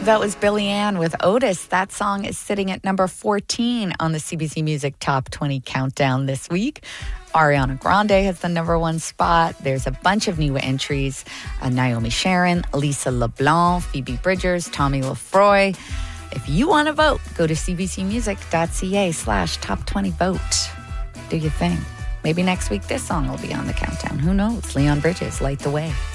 That was Billie Ann with Otis. That song is sitting at number 14 on the CBC Music Top 20 Countdown this week. Ariana Grande has the number one spot. There's a bunch of new entries. Naomi Sharon, Lisa LeBlanc, Phoebe Bridgers, Tommy Lefroy. If you want to vote, go to cbcmusic.ca/top20vote. Do your thing. Maybe next week this song will be on the countdown. Who knows? Leon Bridges, Light the Way.